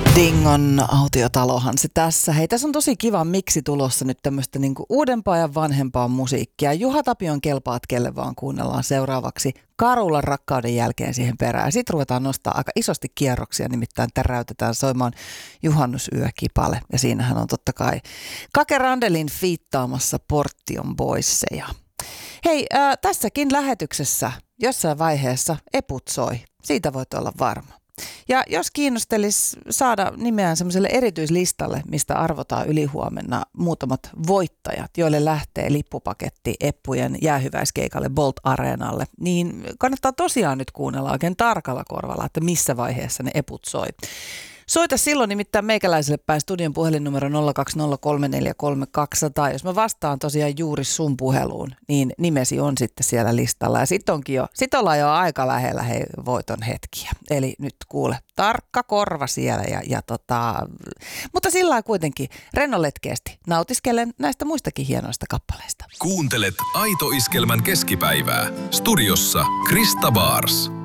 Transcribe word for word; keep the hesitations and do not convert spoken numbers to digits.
Dingon autiotalohan se tässä. Hei, tässä on tosi kiva miksi tulossa nyt tämmöistä niinku uudempaa ja vanhempaa musiikkia. Juha Tapion Kelpaat kelle vaan kuunnellaan seuraavaksi Karulan Rakkauden jälkeen siihen perään. Sitten ruvetaan nostaa aika isosti kierroksia, nimittäin täräytetään soimaan Juhannusyökipale. Ja siinähän on totta kai Kake Randelin fiittaamassa Portion Boysseja. Hei, äh, tässäkin lähetyksessä jossain vaiheessa eput soi. Siitä voit olla varma. Ja jos kiinnostelisi saada nimeään semmoiselle erityislistalle, mistä arvotaan ylihuomenna muutamat voittajat, joille lähtee lippupaketti Eppujen jäähyväiskeikalle Bolt Areenalle, niin kannattaa tosiaan nyt kuunnella oikein tarkalla korvalla, että missä vaiheessa ne eput soi. Soita silloin nimittäin meikäläiselle päin studion puhelinnumero nolla kaksi nolla kolme neljä kolme kaksi nolla nolla. Jos mä vastaan tosiaan juuri sun puheluun, niin nimesi on sitten siellä listalla. Ja sit onkin jo, sit ollaan jo aika lähellä hei, voiton hetkiä. Eli nyt kuule, tarkka korva siellä ja, ja tota, mutta sillä lailla kuitenkin rennoletkeästi nautiskelen näistä muistakin hienoista kappaleista. Kuuntelet Aito Iskelmän keskipäivää. Studiossa Krista Baars.